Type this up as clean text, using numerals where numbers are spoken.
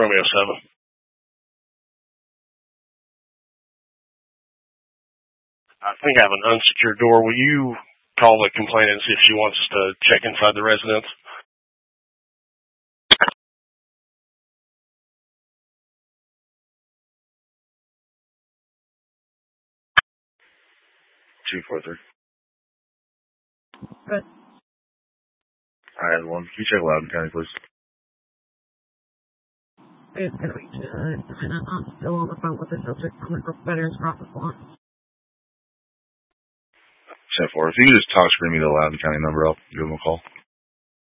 Romeo 7. I think I have an unsecured door. Will you call the complainant and see if she wants us to check inside the residence? Two, 4, 3. Good. I had one. Can you check Loudoun County, please? It's going to be and I'm still on the phone with the subject from the Veterans Process Line. 10-4. If you could just talk screen me the Loudoun County number, I'll give them a call.